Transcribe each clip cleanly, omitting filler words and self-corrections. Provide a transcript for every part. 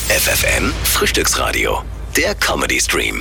FFN Frühstücksradio, der Comedy-Stream.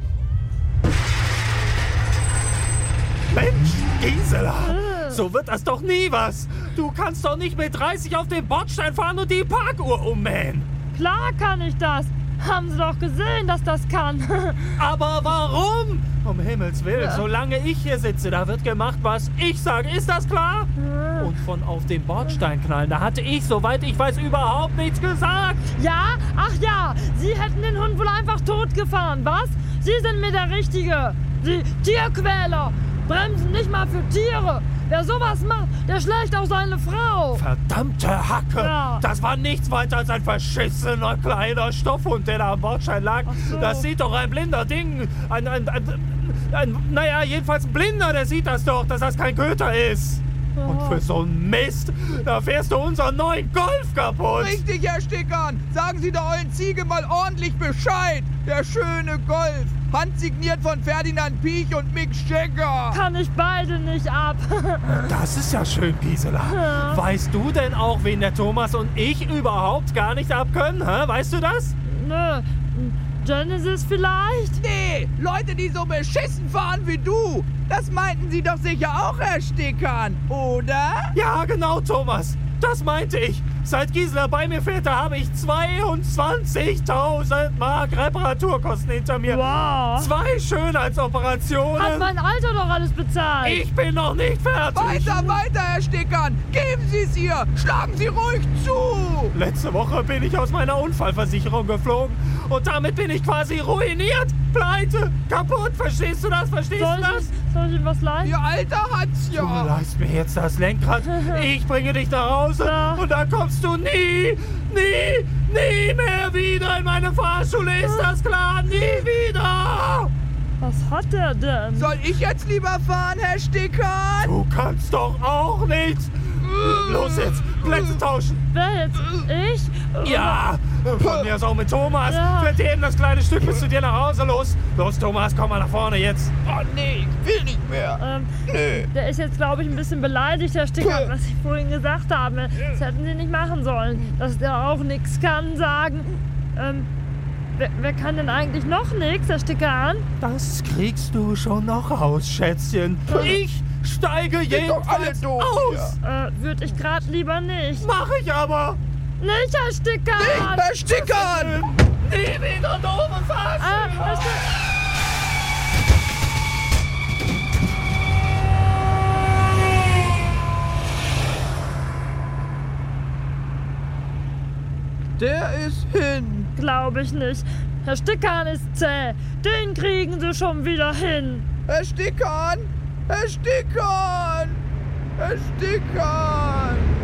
Mensch, Gisela, so wird das doch nie was. Du kannst doch nicht mit 30 auf den Bordstein fahren und die Parkuhr ummähen. Klar kann ich das. Haben Sie doch gesehen, dass das kann. Aber warum? Um Himmels Willen, solange ich hier sitze, da wird gemacht, was ich sage. Ist das klar? Und von auf den Bordstein knallen, da hatte ich, soweit ich weiß, überhaupt nichts gesagt. Ja? Ach ja, Sie hätten den Hund wohl einfach totgefahren, was? Sie sind mir der Richtige. Sie Tierquäler. Bremsen nicht mal für Tiere. Wer sowas macht, der schlägt auch seine Frau. Verdammte Hacke! Ja. Das war nichts weiter als ein verschissener kleiner Stoffhund, der da am Bordstein lag. Ach so. Das sieht doch ein blinder Ding. Naja, jedenfalls ein Blinder, der sieht das doch, dass das kein Köter ist. Und für so einen Mist, da fährst du unseren neuen Golf kaputt. Richtig, Herr Stickern. Sagen Sie der ollen Ziege mal ordentlich Bescheid. Der schöne Golf. Handsigniert von Ferdinand Piech und Mick Jagger. Kann ich beide nicht ab. Das ist ja schön, Gisela. Ja. Weißt du denn auch, wen der Thomas und ich überhaupt gar nicht abkönnen? Hä? Weißt du das? Nö. Genesis vielleicht? Nee, Leute, die so beschissen fahren wie du. Das meinten Sie doch sicher auch, Herr Stickern, oder? Ja, genau, Thomas. Das meinte ich. Seit Gisela bei mir fährt, da habe ich 22.000 Mark Reparaturkosten hinter mir. Wow. 2 Schönheitsoperationen. Hat mein Alter doch alles bezahlt. Ich bin noch nicht fertig. Weiter, Herr Stickern. Geben Sie es ihr. Schlagen Sie ruhig zu. Letzte Woche bin ich aus meiner Unfallversicherung geflogen und damit bin ich quasi ruiniert. Pleite, kaputt. Verstehst du das? Verstehst du das? Soll ich ihm was leihen? Ihr Alter hat's Du ja. leihst mir jetzt das Lenkrad, ich bringe dich nach Hause Ja. und dann kommst du nie mehr wieder in meine Fahrschule. Ist das klar? Nie wieder! Was hat er denn? Soll ich jetzt lieber fahren, Herr Stickern? Du kannst doch auch nichts. Los jetzt, Plätze tauschen. Wer jetzt? Ich? Ja, von mir aus auch mit Thomas. Ja. Fährt eben das kleine Stück bis zu dir nach Hause. Los, Thomas, komm mal nach vorne jetzt. Oh nee, ich will nicht mehr. Nö. Der ist jetzt, glaube ich, ein bisschen beleidigt, Herr Stickern, was ich vorhin gesagt habe. Das hätten Sie nicht machen sollen. Dass der auch nichts kann, sagen. Wer kann denn eigentlich noch nichts, Herr Stickern? Das kriegst du schon noch raus, Schätzchen. Ich steige doch alle jedenfalls doof aus. Würde ich gerade lieber nicht. Mach ich aber. Nicht, Herr Stickern! Herr Stickern! Nie wieder doofe Fahrschule. Herr Stickern! Der ist hin. Glaube ich nicht. Herr Stickern ist zäh. Den kriegen Sie schon wieder hin. Herr Stickern! Herr Stickern! Herr Stickern!